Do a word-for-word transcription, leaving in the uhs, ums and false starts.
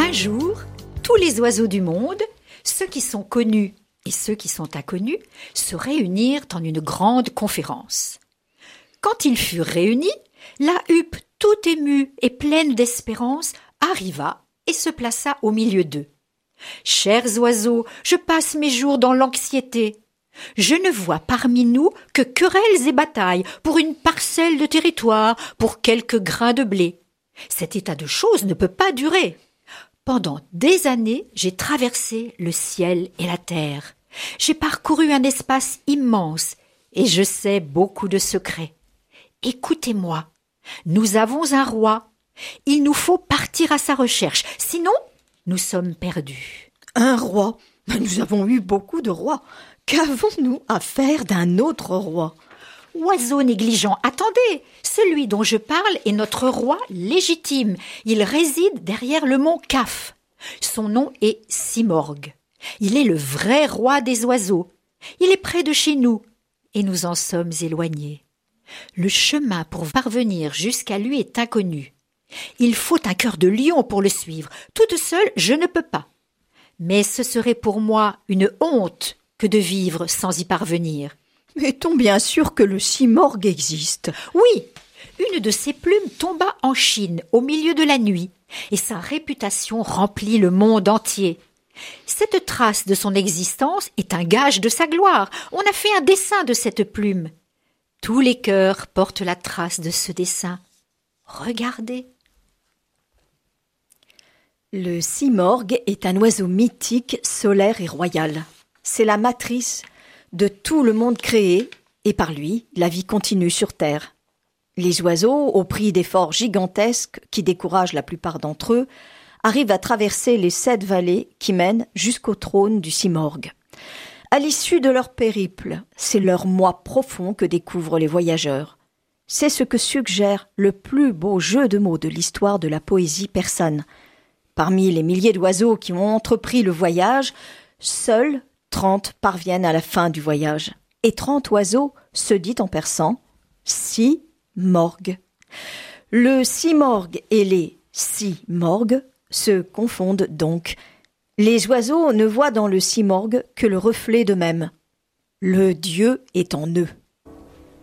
Un jour, tous les oiseaux du monde, ceux qui sont connus et ceux qui sont inconnus, se réunirent en une grande conférence. Quand ils furent réunis, la huppe, toute émue et pleine d'espérance, arriva et se plaça au milieu d'eux. « Chers oiseaux, je passe mes jours dans l'anxiété. Je ne vois parmi nous que querelles et batailles pour une parcelle de territoire, pour quelques grains de blé. Cet état de choses ne peut pas durer. Pendant des années, j'ai traversé le ciel et la terre. J'ai parcouru un espace immense et je sais beaucoup de secrets. Écoutez-moi, nous avons un roi. Il nous faut partir à sa recherche, sinon nous sommes perdus. » Un roi? Nous avons eu beaucoup de rois. Qu'avons-nous à faire d'un autre roi? Oiseau négligent, attendez, celui dont je parle est notre roi légitime. Il réside derrière le mont Kaf. Son nom est Simorgue. Il est le vrai roi des oiseaux. Il est près de chez nous et nous en sommes éloignés. Le chemin pour parvenir jusqu'à lui est inconnu. Il faut un cœur de lion pour le suivre. Toute seule, je ne peux pas. Mais ce serait pour moi une honte que de vivre sans y parvenir. Est-on bien sûr que le Simorgue existe? Oui, une de ses plumes tomba en Chine au milieu de la nuit, et sa réputation remplit le monde entier. Cette trace de son existence est un gage de sa gloire. On a fait un dessin de cette plume. Tous les cœurs portent la trace de ce dessin. Regardez. Le Simorgue est un oiseau mythique, solaire et royal. C'est la matrice de tout le monde créé, et par lui, la vie continue sur Terre. Les oiseaux, au prix d'efforts gigantesques qui découragent la plupart d'entre eux, arrivent à traverser les sept vallées qui mènent jusqu'au trône du Simorgue. À l'issue de leur périple, c'est leur moi profond que découvrent les voyageurs. C'est ce que suggère le plus beau jeu de mots de l'histoire de la poésie persane. Parmi les milliers d'oiseaux qui ont entrepris le voyage, seuls trente parviennent à la fin du voyage. Et trente oiseaux se dit en persan « si-morgue ». Le Simorgue et les si-morgues se confondent donc. Les oiseaux ne voient dans le Simorgue que le reflet d'eux-mêmes. Le Dieu est en eux.